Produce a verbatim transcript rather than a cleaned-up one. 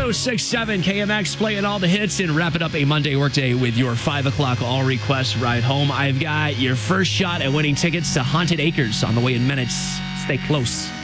six point seven K M X playing all the hits and wrapping up a Monday workday with your five o'clock all request ride home. I've got your first shot at winning tickets to Haunted Acres on the way in minutes. Stay close.